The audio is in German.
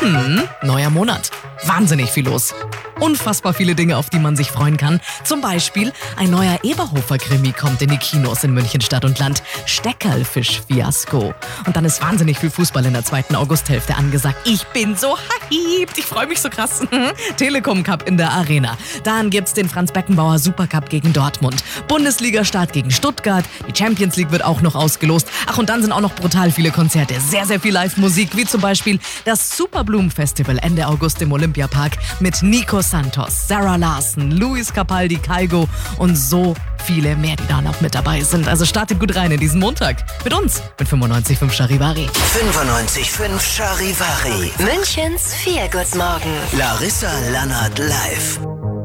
Neuer Monat. Wahnsinnig viel los. Unfassbar viele Dinge, auf die man sich freuen kann. Zum Beispiel ein neuer Eberhofer-Krimi kommt in die Kinos in München Stadt und Land. Steckerlfisch-Fiasko. Und dann ist wahnsinnig viel Fußball in der 2. Augusthälfte angesagt. Ich bin so hyped. Ich freue mich so krass. Telekom Cup in der Arena. Dann gibt's den Franz-Beckenbauer Supercup gegen Dortmund. Bundesliga-Start gegen Stuttgart. Die Champions League wird auch noch ausgelost. Ach, und dann sind auch noch brutal viele Konzerte. Sehr, sehr viel Live-Musik, wie zum Beispiel das Superblumen-Festival Ende August im Olympiapark mit Nico Santos, Sarah Larson, Luis Capaldi, Kygo und so viele mehr, die da noch mit dabei sind. Also startet gut rein in diesen Montag mit uns, mit 95.5 Charivari. 95.5 Charivari. Münchens Feelgood Morgen. Larissa Lannert live.